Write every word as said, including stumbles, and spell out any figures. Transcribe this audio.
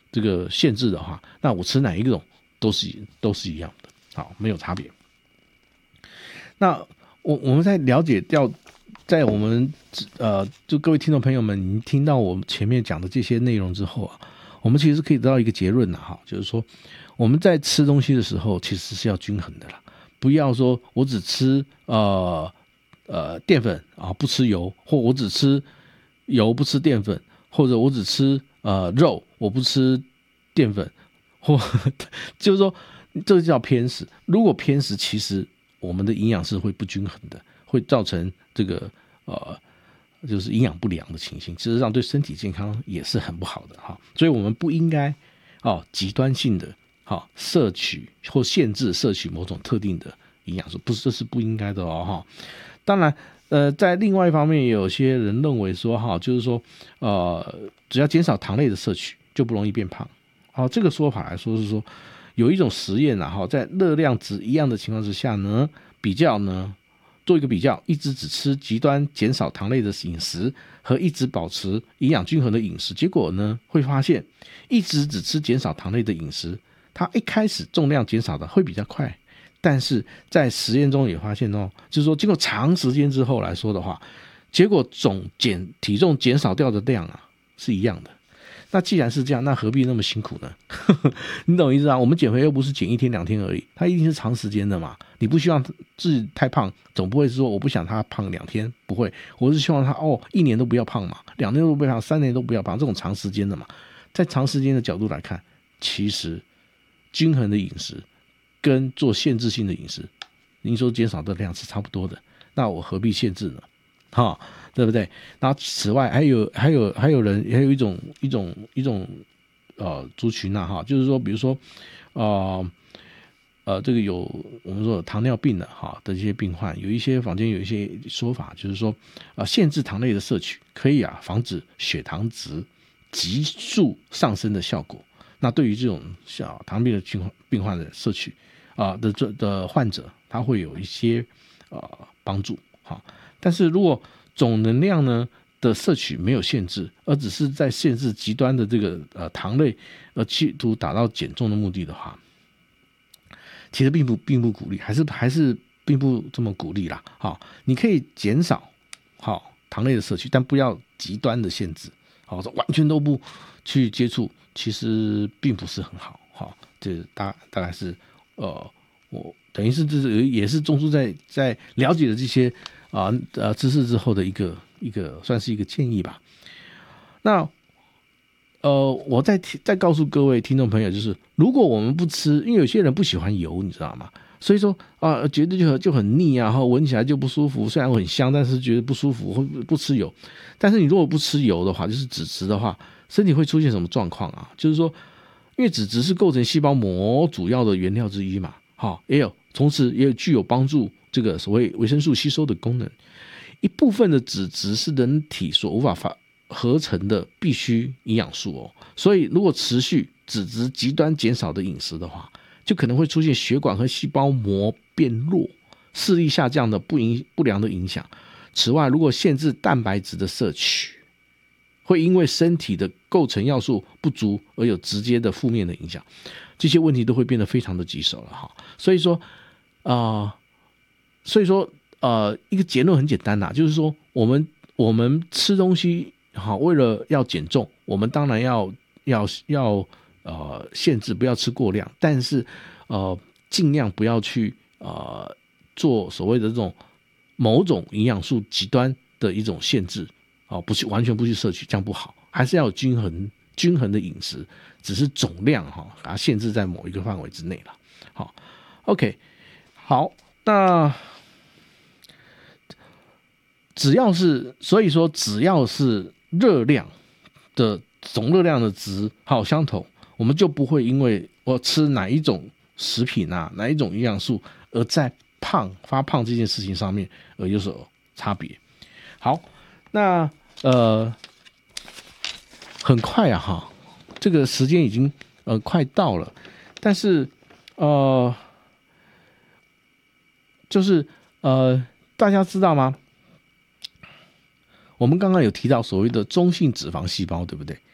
这个限制的话，那我吃哪一种都是都是一样的，好，没有差别。那我我们在了解掉，在我们呃，就各位听众朋友们，你听到我们前面讲的这些内容之后啊，我们其实可以得到一个结论呐，哈，就是说我们在吃东西的时候，其实是要均衡的啦，不要说我只吃呃呃淀粉啊，不吃油，或我只吃油不吃淀粉，或者我只吃呃肉，我不吃淀粉，或就是说这个叫偏食。如果偏食，其实我们的营养是会不均衡的，会造成这个呃就是营养不良的情形，事实上对身体健康也是很不好的哈。所以我们不应该哦极端性的好摄取或限制摄取某种特定的营养素，不是，这是不应该的哦哈。当然呃在另外一方面，有些人认为说哈，就是说呃只要减少糖类的摄取就不容易变胖。好，这个说法来说是说有一种实验啊，在热量值一样的情况之下呢，比较呢做一个比较，一直只吃极端减少糖类的饮食和一直保持营养均衡的饮食，结果呢会发现一直只吃减少糖类的饮食，它一开始重量减少的会比较快，但是在实验中也发现哦，就是说经过长时间之后来说的话，结果总减体重减少掉的量啊是一样的。那既然是这样，那何必那么辛苦呢？你懂意思啊？我们减肥又不是减一天两天而已，它一定是长时间的嘛。你不希望自己太胖，总不会是说我不想他胖两天，不会，我是希望他哦一年都不要胖嘛，两年都不要胖，三年都不要胖，这种长时间的嘛。在长时间的角度来看，其实均衡的饮食跟做限制性的饮食，您说减少的量是差不多的，那我何必限制呢？哈，对不对？然后此外还有还有还有人还有一种一种一种呃族群呐、啊、哈，就是说比如说呃呃这个有我们说有糖尿病的哈的这些病患，有一些坊间有一些说法，就是说啊、呃、限制糖类的摄取可以啊防止血糖值急速上升的效果。那对于这种小糖尿病的病患的摄取啊、呃、的这的患者，他会有一些呃帮助哈。但是如果总能量呢的摄取没有限制，而只是在限制极端的这个呃糖类，而企图达到减重的目的的话，其实并不并不鼓励，还是还是并不这么鼓励啦。好，你可以减少好糖类的摄取，但不要极端的限制。好，完全都不去接触，其实并不是很好。好，这大大概是呃我等于是这是也是中枢在在了解了这些啊 呃, 呃知识之后的一个一个算是一个建议吧。那呃我再再告诉各位听众朋友，就是如果我们不吃，因为有些人不喜欢油，你知道吗？所以说啊、呃，觉得就很就很腻啊，然后闻起来就不舒服。虽然我很香，但是觉得不舒服，会不吃油。但是你如果不吃油的话，就是脂质的话，身体会出现什么状况啊？就是说，因为脂质是构成细胞膜主要的原料之一嘛，好，也有同时也有具有帮助这个所谓维生素吸收的功能。一部分的脂质是人体所无法发合成的必需营养素哦，所以如果持续脂质极端减少的饮食的话，就可能会出现血管和细胞膜变弱、视力下降的不影不良的影响。此外，如果限制蛋白质的摄取，会因为身体的构成要素不足而有直接的负面的影响，这些问题都会变得非常的棘手了哈。所以说，啊、呃，所以说，呃，一个结论很简单呐，就是说，我们我们吃东西好，为了要减重，我们当然要要要呃限制，不要吃过量，但是呃尽量不要去呃做所谓的这种某种营养素极端的一种限制。哦，不去完全不去摄取，这样不好，还是要有均衡均衡的饮食，只是总量哈、哦，把它限制在某一个范围之内了。好 ，OK， 好，那只要是，所以说只要是热量的总热量的值好相同，我们就不会因为我吃哪一种食品啊，哪一种营养素，而在胖发胖这件事情上面而有所差别。好。那呃，很快啊哈，这个时间已经呃快到了，但是呃，就是呃，大家知道吗？我们刚刚有提到所谓的中性脂肪细胞，对不对？